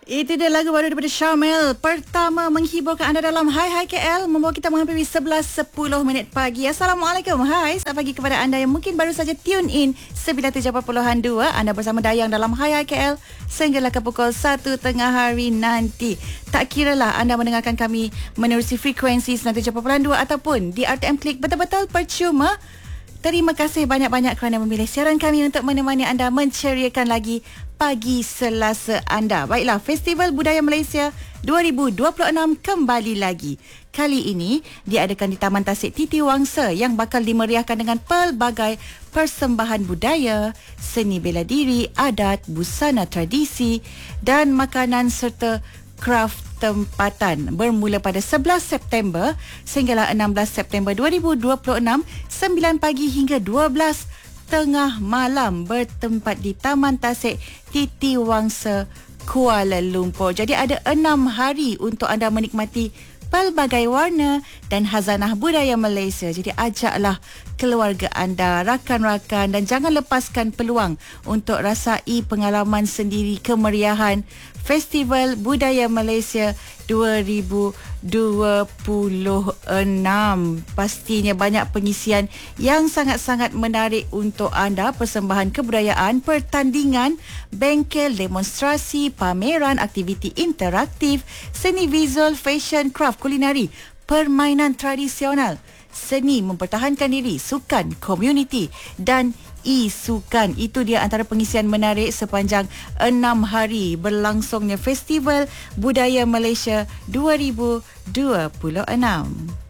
Itu dia lagu baru daripada Syamel. Pertama menghiburkan anda dalam Hai Hai KL, membawa kita menghampiri 11.10 pagi. Assalamualaikum. Hai, selamat pagi kepada anda yang mungkin baru saja tune in 97.2. Anda bersama Dayang dalam Hai Hai KL sehinggalah ke pukul 1 tengah hari nanti. Tak kiralah anda mendengarkan kami menerusi frekuensi 97.2 ataupun di RTM Klik, betul-betul percuma. Terima kasih banyak-banyak kerana memilih siaran kami untuk menemani anda menceriakan lagi pagi Selasa anda. Baiklah, Festival Budaya Malaysia 2026 kembali lagi. Kali ini diadakan di Taman Tasik Titi Wangsa yang bakal dimeriahkan dengan pelbagai persembahan budaya, seni bela diri, adat, busana tradisi dan makanan serta kraft tempatan bermula pada 11 September sehinggalah 16 September 2026 9 pagi hingga 12 tengah malam bertempat di Taman Tasik Titi Wangsa, Kuala Lumpur. Jadi ada 6 hari untuk anda menikmati pelbagai warna dan khazanah budaya Malaysia. Jadi ajaklah keluarga anda, rakan-rakan dan jangan lepaskan peluang untuk rasai pengalaman sendiri kemeriahan Festival Budaya Malaysia 2026. Pastinya banyak pengisian yang sangat-sangat menarik untuk anda. Persembahan kebudayaan, pertandingan, bengkel, demonstrasi, pameran, aktiviti interaktif, seni visual, fashion, craft, kulinari, permainan tradisional, seni mempertahankan diri, sukan, komuniti dan e-sukan. Itu dia antara pengisian menarik sepanjang 6 hari berlangsungnya Festival Budaya Malaysia 2026.